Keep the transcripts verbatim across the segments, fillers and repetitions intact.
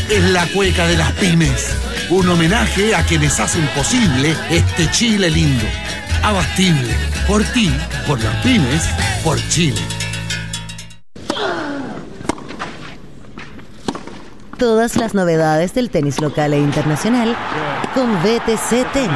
es la cueca de las pymes. Un homenaje a quienes hacen posible este Chile lindo. Abastible. Por ti, por las pymes, por Chile. Todas las novedades del tenis local e internacional con B T C Tenis.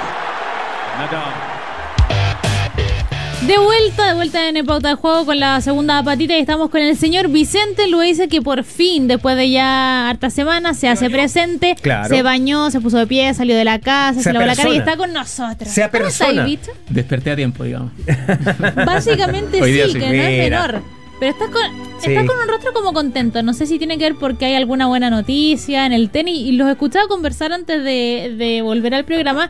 De vuelta, de vuelta en el Pauta de Juego con la segunda patita y estamos con el señor Vicente Luis, que por fin, después de ya hartas semanas, se hace presente, claro. Se bañó, se puso de pie, salió de la casa, sea se lavó la cara y persona. está con nosotros. Sea ¿Cómo persona. estáis, bicho? Desperté a tiempo, digamos. Básicamente Hoy día sí, sí. que no es Mira. menor. Pero estás con, Sí. estás con un rostro como contento. No sé si tiene que ver porque hay alguna buena noticia en el tenis. Y los escuchaba conversar antes de, de volver al programa.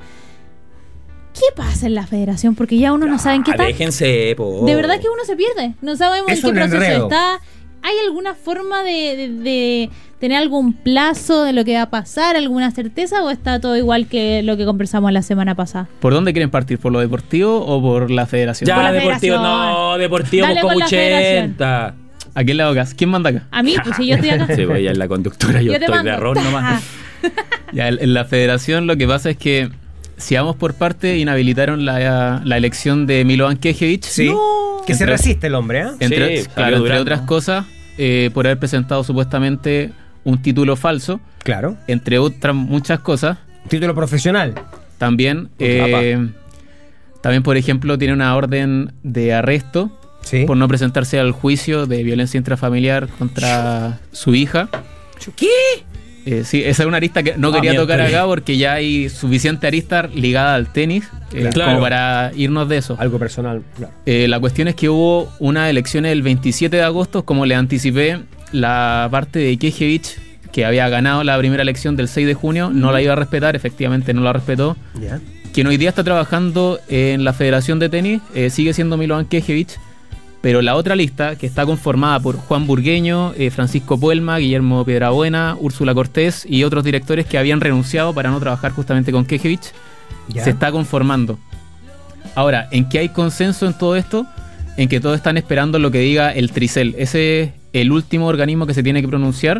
¿Qué pasa en la federación? Porque ya uno no sabe en qué Ah, está. déjense, po. De verdad que uno se pierde. No sabemos Es en qué un proceso enredo. está. ¿Hay alguna forma de, de, de tener algún plazo de lo que va a pasar? ¿Alguna certeza? ¿O está todo igual que lo que conversamos la semana pasada? ¿Por dónde quieren partir? ¿Por lo deportivo o por la federación? Ya, Por la deportivo, federación. no, deportivo Dale como con la federación. ochenta. ¿A quién le hago caso? ¿Quién manda acá? A mí, pues si yo estoy acá. Sí, pues ella es la conductora, yo, Yo te estoy mando. de arroz nomás. Ya, en en la federación lo que pasa es que, si vamos por parte, inhabilitaron la, la elección de Milovan Kejevic. Sí. Que se Entre- resiste el hombre, ¿eh? Entre, Sí, claro, salió entre Durán, otras ¿no? cosas, eh, por haber presentado supuestamente un título falso, Claro. entre otras muchas cosas. Título profesional. También, eh, también por ejemplo, tiene una orden de arresto Sí. por no presentarse al juicio de violencia intrafamiliar contra su hija. ¿Qué? Eh, sí, esa es una arista que no Ah, quería tocar miércoles. acá porque ya hay suficiente arista ligada al tenis eh, Claro. como para irnos de eso. Algo personal, claro. Eh, la cuestión es que hubo unas elecciones el veintisiete de agosto, como le anticipé, la parte de Kejevic, que había ganado la primera elección del seis de junio, no la iba a respetar, efectivamente no la respetó. Ya. Quien hoy día está trabajando en la Federación de Tenis eh, sigue siendo Milovan Kejevic, pero la otra lista, que está conformada por Juan Burgueño, eh, Francisco Puelma, Guillermo Piedrabuena, Úrsula Cortés y otros directores que habían renunciado para no trabajar justamente con Kejevic, Ya. se está conformando. Ahora, ¿en qué hay consenso en todo esto? En que todos están esperando lo que diga el Tricel. Ese es el último organismo que se tiene que pronunciar.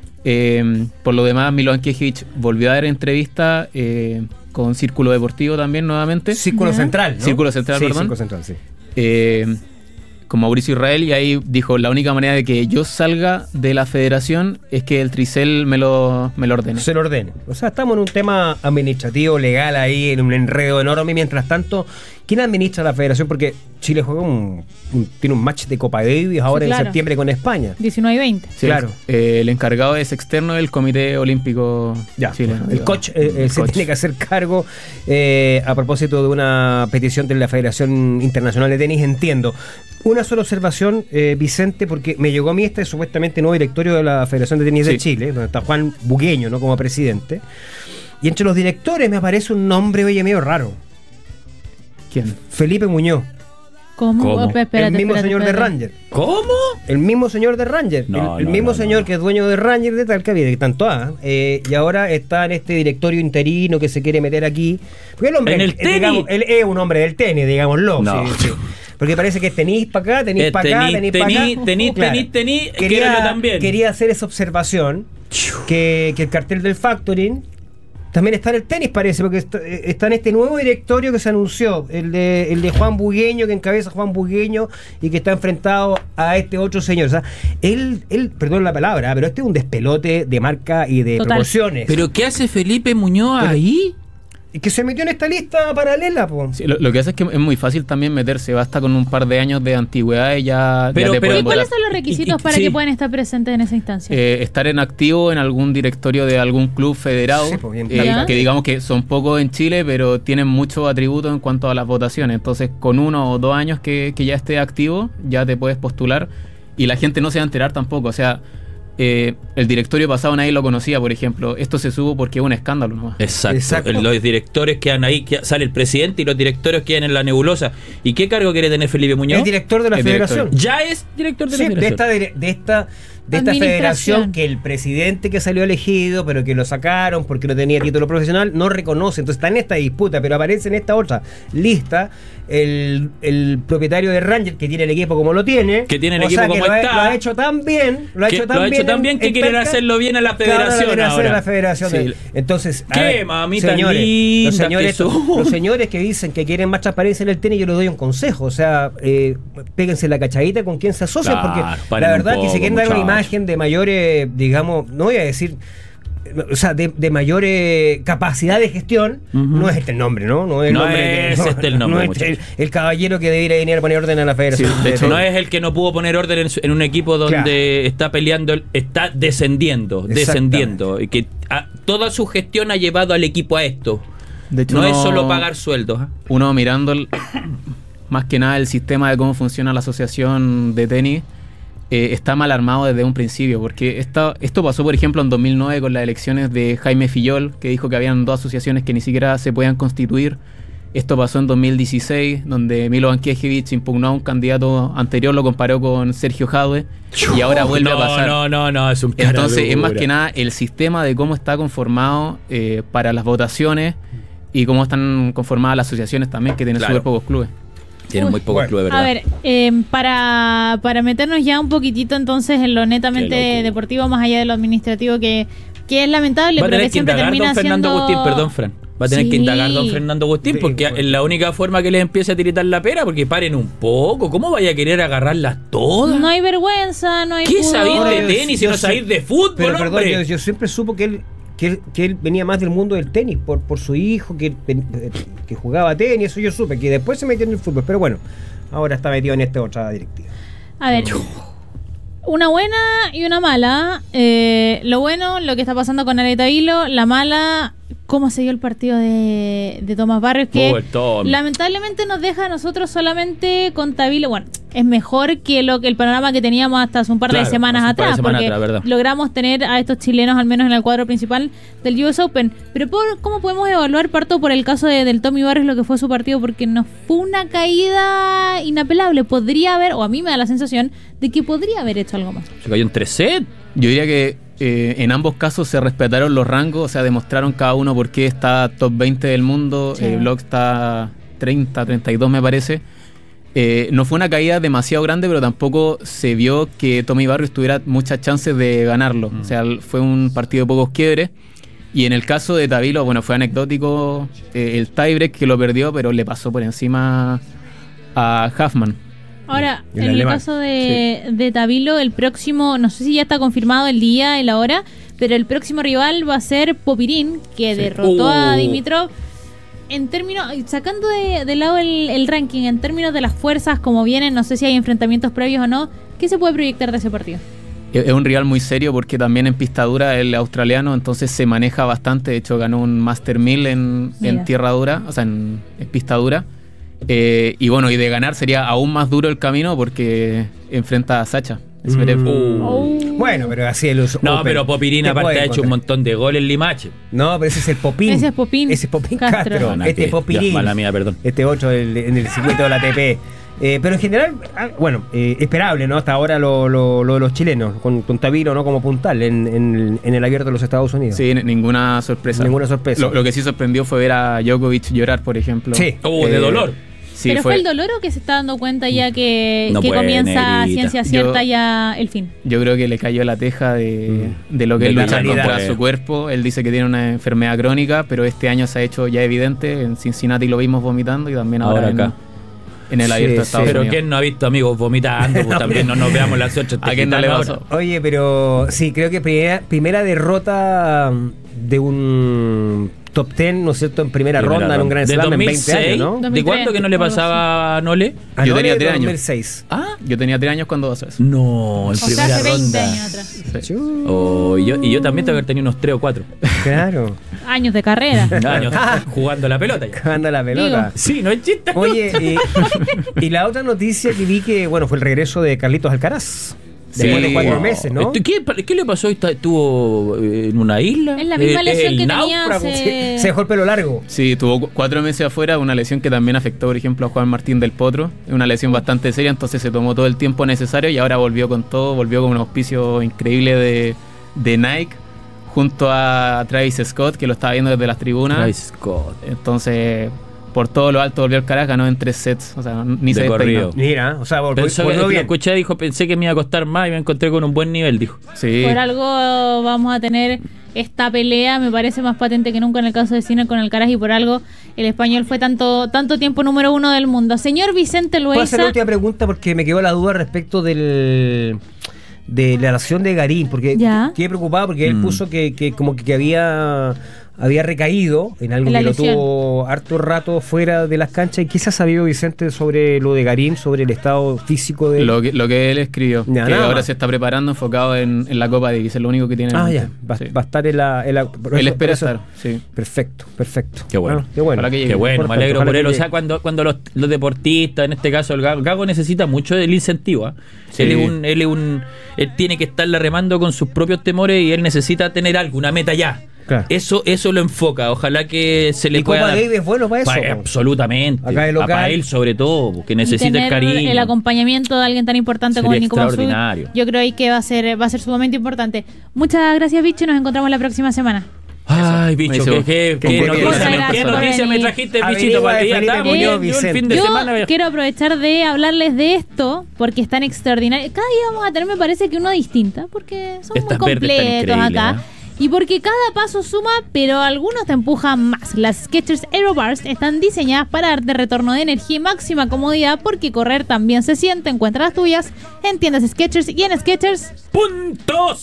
Eh, por lo demás, Milovan Kejevic volvió a dar entrevista eh, con Círculo Deportivo también nuevamente. Círculo Ya. central, ¿no? Círculo central, sí, perdón. Círculo central, sí. Eh, con Mauricio Israel, y ahí dijo, la única manera de que yo salga de la federación es que el Tricel me lo, me lo ordene. Se lo ordene. O sea, estamos en un tema administrativo, legal ahí, en un enredo enorme. Mientras tanto, ¿quién administra la federación? Porque Chile juega un, un- tiene un match de Copa Davis ahora Sí, claro. en septiembre con España. diecinueve y veinte. Sí, Claro. eh, el encargado es externo del Comité Olímpico Ya, chileno. el digamos. coach eh, eh, El se coach. tiene que hacer cargo eh, a propósito de una petición de la Federación Internacional de Tenis, entiendo. Una sola observación, eh, Vicente, porque me llegó a mí este supuestamente nuevo directorio de la Federación de Tenis de Sí. Chile, donde está Juan Bugueño, ¿no?, como presidente. Y entre los directores me aparece un nombre, oye, medio raro. ¿Quién? Felipe Muñoz, ¿Cómo? ¿Cómo? Oh, espérate, el mismo espérate, señor espérate. de Ranger. ¿Cómo? El mismo señor de Ranger, No, el, el no, mismo no, señor no. que es dueño de Ranger de Talca, que están todas, eh, y ahora está en este directorio interino que se quiere meter aquí. Porque el hombre, ¿En el eh, tenis? digamos, él es un hombre del tenis, digámoslo. No. sí, sí. Porque parece que tenis para acá, tenis Eh, para acá, tení, tenis para acá. tení, tení, Claro. tení, tení, quiero yo Quería, también. quería hacer esa observación que, que el cartel del factoring también está en el tenis, parece, porque está, eh, está en este nuevo directorio que se anunció, el de, el de Juan Bugueño, que encabeza Juan Bugueño y que está enfrentado a este otro señor. O sea, él, él perdón la palabra, pero este es un despelote de marca y de Total. proporciones. ¿Pero qué hace Felipe Muñoz Pero- ahí? Y que se metió en esta lista paralela, po. Sí, lo, lo que hace es que es muy fácil también meterse. Basta con un par de años de antigüedad y ya, Pero- ya te pero- pueden ¿Y cuáles votar. son los requisitos Y- y- para sí. que puedan estar presentes en esa instancia? Eh, estar en activo en algún directorio de algún club federado, Sí, pues, bien eh, claro. que digamos que son pocos en Chile, pero tienen muchos atributos en cuanto a las votaciones. Entonces, con uno o dos años que, que ya esté activo, ya te puedes postular y la gente no se va a enterar tampoco. O sea, eh, el directorio pasado nadie lo conocía, por ejemplo. Esto se supo porque es un escándalo nomás. Exacto. Exacto. El- Los directores quedan ahí, que sale el presidente y los directores quedan en la nebulosa. ¿Y qué cargo quiere tener Felipe Muñoz? Es director de la Es federación. director. Ya es director de Sí, la de federación. esta, dire- de esta de esta Administración. federación que el presidente que salió elegido, pero que lo sacaron porque no tenía título profesional, no reconoce. Entonces está en esta disputa, pero aparece en esta otra lista el, el propietario de Rangers, que tiene el equipo como lo tiene. Que tiene el o equipo sea, que como lo ha, está. lo ha hecho tan bien, lo ha Que hecho tan lo ha bien. hecho tan bien en- que en quieren Talca, hacerlo bien a la que ahora lo federación quieren hacer ahora. a la federación. Sí. de- Entonces, a ¿Qué, ver, mamita señores, linda los señores, que son? los señores que dicen que quieren más transparencia en el tenis, yo les doy un consejo. O sea, eh, péguense la cachadita con quién se asocian, Claro, porque paren la un verdad que si poco, quieren dar una muchachos. imagen de mayores, digamos, no voy a decir, o sea, de, de mayor eh, capacidad de gestión, Ujú. no es este el nombre, ¿no? No es, el No nombre es este el nombre, no es el, muchachos. el caballero que debería venir a poner orden a la federación. Sí, de hecho, no es el que no pudo poner orden en, su- en un equipo donde Claro. está peleando, el- está descendiendo, descendiendo. Y que a- toda su gestión ha llevado al equipo a esto. De hecho, No uno- es solo pagar sueldos. ¿eh? Uno mirando el- más que nada el sistema de cómo funciona la asociación de tenis, eh, está mal armado desde un principio, porque esta, esto pasó, por ejemplo, en dos mil nueve con las elecciones de Jaime Fillol, que dijo que habían dos asociaciones que ni siquiera se podían constituir. Esto pasó en dos mil dieciséis, donde Milo Bankiewicz impugnó a un candidato anterior, lo comparó con Sergio Jadwe, y ahora vuelve no, a pasar. No, no, no, es un Entonces, es cara más dura. que nada el sistema de cómo está conformado eh, para las votaciones y cómo están conformadas las asociaciones también, que tienen Claro. súper pocos clubes. Tienen muy pocos Bueno. clubes, ¿verdad? A ver, eh, para, para meternos ya un poquitito entonces en lo Qué netamente locura. deportivo, más allá de lo administrativo, que, que es lamentable, Va a pero tener que que siempre indagar termina don Fernando siendo... Agustín, perdón, Fran. Va a tener que Sí. indagar don Fernando Agustín Sí, porque bueno. es la única forma que les empiece a tiritar la pera, porque paren un poco. ¿Cómo vaya a querer agarrarlas todas? No hay vergüenza, no hay ¿Qué pudor. sabéis Ahora, de yo- tenis y yo no sé- sabéis de fútbol, Pero perdón, hombre? yo, yo siempre supo que él, que él que él venía más del mundo del tenis por, por su hijo, que, que jugaba tenis, eso yo supe, que después se metió en el fútbol, pero bueno, ahora está metido en esta otra directiva. A ver, una buena y una mala. Eh, lo bueno, lo que está pasando con Areta Vilo. La mala, cómo se dio el partido de, de Tomás Barrios, que Oh, el Tommy. lamentablemente nos deja a nosotros solamente con Tavilo. Bueno, es mejor que lo que el panorama que teníamos hasta hace un par Claro, de semanas hace un par de atrás, semanas porque atrás, verdad. logramos tener a estos chilenos al menos en el cuadro principal del U S Open. Pero por, ¿cómo podemos evaluar, parto por el caso de, del Tommy Barrios, lo que fue su partido? Porque no fue una caída inapelable. Podría haber, o a mí me da la sensación de que podría haber hecho algo más. Se cayó en tres sets. Yo diría que eh, en ambos casos se respetaron los rangos, o sea, demostraron cada uno por qué está top veinte del mundo. Sí. El blog está treinta, treinta y dos me parece. Eh, no fue una caída demasiado grande, pero tampoco se vio que Tommy Barrios tuviera muchas chances de ganarlo. Mm. O sea, fue un partido de pocos quiebres. Y en el caso de Tavilo, bueno, fue anecdótico eh, el tiebreak que lo perdió, pero le pasó por encima a Huffman. Ahora, Y el en el alemán. caso de, de Tavilo, el próximo, no sé si ya está confirmado el día y la hora, pero el próximo rival va a ser Popirín, que derrotó a Uh. Dimitrov. En términos, sacando de, de lado el, el ranking, en términos de las fuerzas como vienen, no sé si hay enfrentamientos previos o no, ¿qué se puede proyectar de ese partido? Es un rival muy serio porque también en pista dura el australiano, entonces se maneja bastante. De hecho, ganó un Master mil en, Mira. en tierra dura, o sea, en, en pista dura. Eh, y bueno, y de ganar sería aún más duro el camino porque enfrenta a Sacha Zverev. Mm. Oh. Bueno, pero así el uso. No, Open. pero Popirín Te aparte puede ha hecho un encontrar. montón de goles en Limache. No, pero ese es el Popín. Ese es Popín Ese es Popín Castro. Castro. Bueno, este que- Popirín. ya, mala mía, perdón. Este otro el- en el circuito de la A T P. Eh, pero en general, ah, bueno, eh, esperable, ¿no? Hasta ahora lo, lo, lo de los chilenos, con, con Tavilo, ¿no? Como puntal en, en, en el abierto de los Estados Unidos. Sí, n- ninguna sorpresa. Ninguna sorpresa. Lo, lo que sí sorprendió fue ver a Djokovic llorar, por ejemplo. Sí. Oh, de Eh, dolor. Sí, ¿Pero fue, fue, el dolor o que se está dando cuenta ya que, No que puede, comienza a negrita. ciencia cierta Yo- ya el fin? Yo creo que le cayó la teja de, Mm. de lo que De es la luchar realidad. contra su cuerpo. Él dice que tiene una enfermedad crónica, pero este año se ha hecho ya evidente. En Cincinnati lo vimos vomitando y también ahora, Ahora en, acá. en el Sí, abierto de sí. Estados Pero Unidos. ¿quién no ha visto amigos vomitando? Pues también no nos veamos las ocho. ¿A quién no le pasó? Oye, pero sí, creo que primera, primera derrota de un top ten, ¿no es cierto?, en primera, Primera ronda en un Grand ¿De Slam en dos mil veinte años, seis? ¿no? ¿De dos mil tres, cuánto que no le algo pasaba a Nole? A Yo Nole tenía de tres años. dos mil seis. Ah, Yo tenía tres años cuando pasó eso. no, en O sea, primera hace veinte ronda. años atrás. Sí. Oh, y, yo, y yo también tengo que haber tenido unos tres o cuatro Claro, Años de carrera. años jugando la pelota ya. anda la pelota. Sí, no es chiste. Oye, y, y la otra noticia que vi que, bueno, fue el regreso de Carlitos Alcaraz. Después de Sí. cuatro meses, ¿no? Esto- ¿Qué, ¿Qué le pasó? Está- ¿Estuvo eh, en una isla? Es la misma Eh, lesión el que tenía náufrago. hace- Se, se dejó el pelo largo. Sí, tuvo cu- cuatro meses afuera, una lesión que también afectó, por ejemplo, a Juan Martín del Potro. Es una lesión bastante seria, entonces se tomó todo el tiempo necesario y ahora volvió con todo, volvió con un auspicio increíble de, de Nike, junto a Travis Scott, que lo estaba viendo desde las tribunas. Travis Scott. Entonces, por todo lo alto volvió al Caracas, ganó en tres sets, o sea, ni De se despeinó. corrido. Mira, o sea, vol- Pensó que volvió lo bien. escuché, dijo, pensé que me iba a costar más y me encontré con un buen nivel, dijo. Sí. Por algo vamos a tener esta pelea, me parece más patente que nunca en el caso de Sinner con Alcaraz, y por algo el español fue tanto tanto tiempo número uno del mundo. Señor Vicente ¿Puedo hacer la Loaiza, última pregunta? Porque me quedó la duda respecto del de la acción de Garín, porque Ya. quedé preocupado porque él Mm. puso que, que como que, que había había recaído en algo En la que lo lesión. tuvo harto rato fuera de las canchas. ¿Y qué se ha sabido, Vicente, sobre lo de Garín, sobre el estado físico de él? Lo que, lo que él escribió, Ya, que nada ahora más. se está preparando enfocado en, en la Copa Davis, es lo único que tiene en Ah, mente. ya, va, Sí. va a estar en la... En la por Él eso- espera por eso- estar, sí. Perfecto, perfecto. Qué bueno. Ah, qué bueno. Ojalá que llegue. Qué bueno, me Importante, alegro ojalá por él. que O sea, llegue. cuando, cuando los, los deportistas, en este caso el Gago, Gago necesita mucho del incentivo. ¿ah? Sí. Él es un, él es un, él tiene que estarla remando con sus propios temores y él necesita tener algo, una meta ya. Claro. Eso, eso lo enfoca. Ojalá que se le Y pueda Copa dar- Davis es bueno para eso. Pa- po. absolutamente. Acá de local. Para él sobre todo, porque y necesita el tener cariño. el acompañamiento de alguien tan importante como Sería el Nico Massú, extraordinario. yo creo ahí que va a ser va a ser sumamente importante. Muchas gracias, Bicho, y nos encontramos la próxima semana. Ay, bicho, Buenísimo. qué, qué, Qué qué bueno. noticia, Muchas me- gracias qué por noticia me venir. trajiste, Averigua bichito, de para que ya Felipe estamos. Muñoz, Yo el Vicente. fin de Yo semana. quiero aprovechar de hablarles de esto porque están extraordinarios. Cada día vamos a tener, me parece que uno distinta, porque son Estas muy verdes están completos increíbles, acá. ¿eh? Y porque cada paso suma, pero algunos te empujan más. Las Skechers Aeroburst están diseñadas para darte retorno de energía y máxima comodidad, porque correr también se siente. Encuentra las tuyas en tiendas Skechers y en Skechers. Punto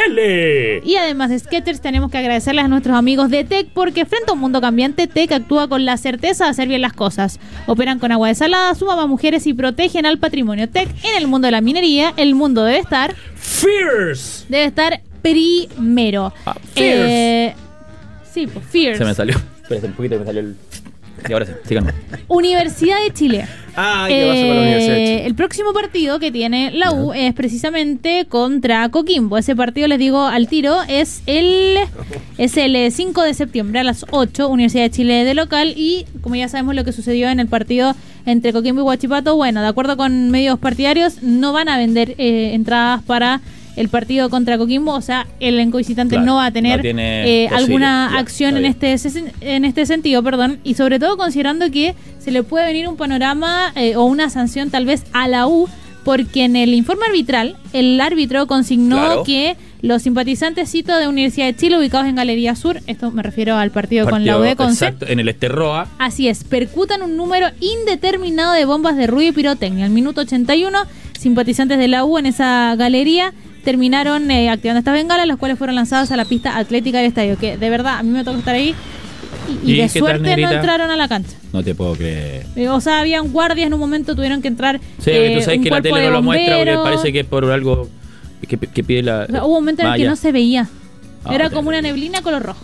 .cl. Y además de Skechers, tenemos que agradecerles a nuestros amigos de Tech, porque frente a un mundo cambiante, Tech actúa con la certeza de hacer bien las cosas. Operan con agua desalada, suman a mujeres y protegen al patrimonio. Tech, en el mundo de la minería, el mundo debe estar, Fierce. debe estar primero. Ah, Fierce. Eh, sí, pues Fierce. Se me salió. Espérate un poquito que me salió el. Y ahora sí, síganme. Universidad de Chile. Ah, ¿qué pasó con la Eh, Universidad de Chile? El próximo partido que tiene la U es precisamente contra Coquimbo. Ese partido, les digo al tiro, es el es el cinco de septiembre a las ocho, Universidad de Chile de local. Y como ya sabemos lo que sucedió en el partido entre Coquimbo y Huachipato, bueno, de acuerdo con medios partidarios, no van a vender eh, entradas para el partido contra Coquimbo. O sea, el elenco visitante Claro, no va a tener no tiene eh, posible. alguna Ya, acción está en bien. este en este sentido, perdón, y sobre todo considerando que se le puede venir un panorama eh, o una sanción tal vez a la U, porque en el informe arbitral el árbitro consignó Claro. que los simpatizantes, cito, de Universidad de Chile ubicados en Galería Sur, esto me refiero al partido, con la U D Conce, Exacto, en el Esterroa. así es, percutan un número indeterminado de bombas de ruido y pirotecnia. Al minuto ochenta y uno, simpatizantes de la U en esa galería terminaron eh, activando estas bengalas, las cuales fueron lanzadas a la pista atlética del estadio, que de verdad a mí me tocó estar ahí y, y ¿Y de qué tal, suerte no negrita? entraron a la cancha. No te puedo creer. Eh, O sea, habían guardias en un momento, tuvieron que entrar. Sí, eh, tú sabes un que la cuerpo tele de no lo muestra porque bomberos. parece que es por algo que, que pide la. O sea, hubo un momento en el que Maya. no se veía. Ah, Era terrible. como una neblina color rojo.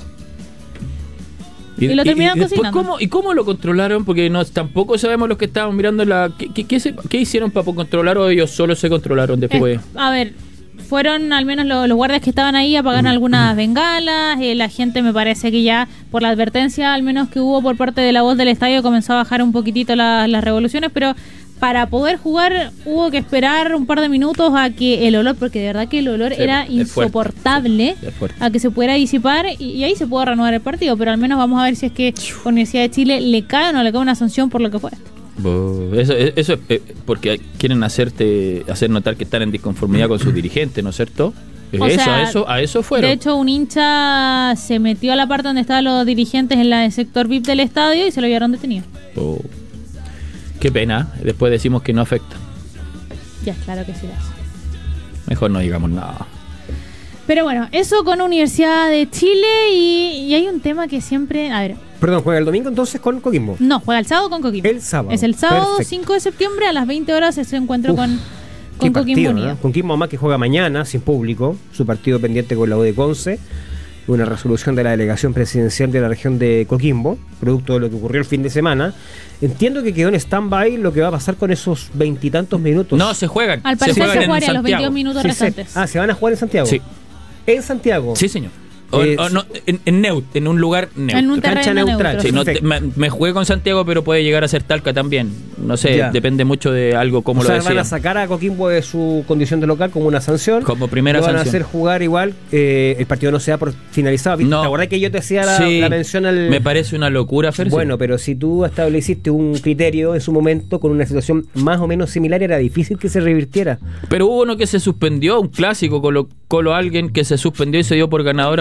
y lo terminaron después, cocinando. ¿cómo, ¿Y cómo lo controlaron? Porque no, tampoco sabemos los que estaban mirando la. ¿Qué, qué, qué se- qué hicieron para controlar o ellos solo se controlaron después? Eh, a ver, fueron al menos lo- los guardias que estaban ahí, apagaron algunas bengalas. eh, la gente, me parece que ya por la advertencia al menos que hubo por parte de la voz del estadio, comenzó a bajar un poquitito la- las revoluciones, pero para poder jugar hubo que esperar un par de minutos a que el olor, porque de verdad que el olor Sí, era es fuerte, insoportable, sí, es fuerte. a que se pudiera disipar y, y ahí se pudo reanudar el partido. Pero al menos vamos a ver si es que a Universidad de Chile le cae o no le cae una sanción por lo que fue esto. Bo- Eso, eso es eh, porque quieren hacerte hacer notar que están en disconformidad con sus dirigentes, ¿no es cierto? O eso, sea, a eso, a eso fueron. De hecho, un hincha se metió a la parte donde estaban los dirigentes en la del sector V I P del estadio y se lo llevaron detenido. Oh. Qué pena. Después decimos que no afecta. Ya, claro que sí lo hace. Mejor no digamos nada. Pero bueno, eso con Universidad de Chile y, y hay un tema que siempre... A ver, Perdón, juega el domingo entonces con Coquimbo. no, juega el sábado con Coquimbo. El sábado. Es el sábado Perfecto. cinco de septiembre a las veinte horas ese encuentro Uf, con, Qué con Coquimbo partido, Unido. ¿no? Coquimbo además que juega mañana sin público, su partido pendiente con la U de Conce. una resolución de la delegación presidencial de la región de Coquimbo, producto de lo que ocurrió el fin de semana. Entiendo que quedó en stand-by lo que va a pasar con esos veintitantos minutos. No, se juegan. Al parecer se, juegan se jugaría en los veintidós minutos Sí, se- restantes. ah, ¿se van a jugar en Santiago? Sí. ¿En Santiago? Sí, señor. O- Eh, o no, en, en neut- en un lugar neutro. En un Cancha terreno neutral, neutro. Sí, no te- Perfecto. me, me jugué con Santiago, pero puede llegar a ser Talca también. No sé, Ya. depende mucho de algo como O lo sea, decía. van a sacar a Coquimbo de su condición de local como una sanción. Como primera Lo van sanción. a hacer jugar igual. eh, el partido no se da por finalizado. ¿Viste? No. ¿Te acordás que yo te hacía la, Sí, la mención al. me parece una locura, Fer. Bueno, pero si tú estableciste un criterio en su momento con una situación más o menos similar, era difícil que se revirtiera. Pero hubo uno que se suspendió, un clásico, Colo, Colo alguien que se suspendió y se dio por ganador